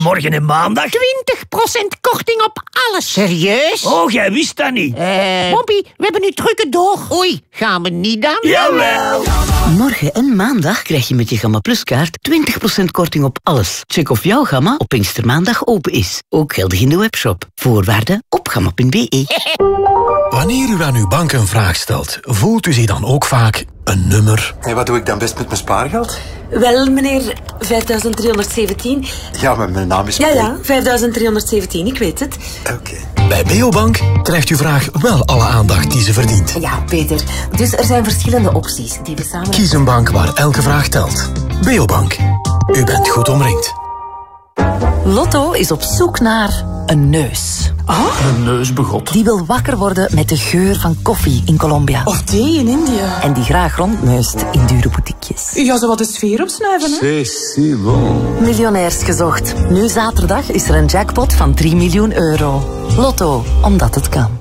Morgen en maandag? 20% korting op alles. Serieus? Oh, jij wist dat niet. Bobby, we hebben nu drukke door. Oei, gaan we niet dan? Jawel. Morgen en maandag krijg je met je Gamma Plus kaart 20% korting op alles. Check of jouw Gamma op Pinkstermaandag open is. Ook geldig in de webshop. Voorwaarden op gamma.be. Wanneer u aan uw bank een vraag stelt, voelt u zich dan ook vaak een nummer? En wat doe ik dan best met mijn spaargeld? Wel, meneer, 5317. Ja, maar mijn naam is... Ja, 5317, ik weet het. Oké. Bij Beobank krijgt uw vraag wel alle aandacht die ze verdient. Ja, Peter. Dus er zijn verschillende opties die we samen... Kies een bank waar elke vraag telt. Beobank. U bent goed omringd. Lotto is op zoek naar een neus. Een neusbegot. Die wil wakker worden met de geur van koffie in Colombia. Of thee in India. En die graag rondneust in dure boutiquejes. Ja, zo wat de sfeer opsnuiven, hè? C'est bon. Miljonairs gezocht. Nu zaterdag is er een jackpot van 3 miljoen euro. Lotto, omdat het kan.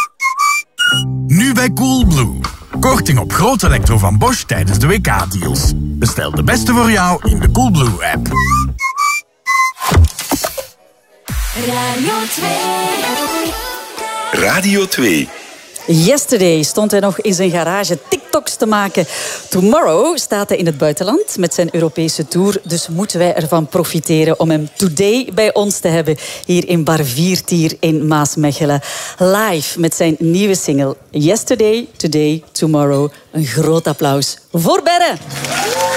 Nu bij Coolblue. Korting op groot elektro van Bosch tijdens de WK-deals. Bestel de beste voor jou in de Coolblue-app. Radio 2. Radio 2. Yesterday stond hij nog in zijn garage TikToks te maken. Tomorrow staat hij in het buitenland met zijn Europese tour. Dus moeten wij ervan profiteren om hem today bij ons te hebben. Hier in Bar Viertier in Maasmechelen. Live met zijn nieuwe single Yesterday, Today, Tomorrow. Een groot applaus voor Berre.